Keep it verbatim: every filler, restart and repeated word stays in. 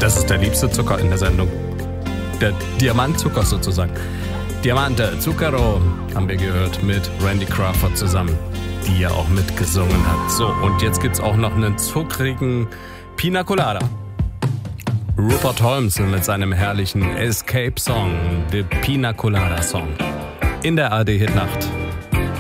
Das ist der liebste Zucker in der Sendung. Der Diamantzucker sozusagen. Diamante, Zucchero haben wir gehört mit Randy Crawford zusammen, die ja auch mitgesungen hat. So, und jetzt gibt's auch noch einen zuckrigen Pina Colada. Rupert Holmes mit seinem herrlichen Escape-Song, The Pina Colada Song. In der A R D Hitnacht.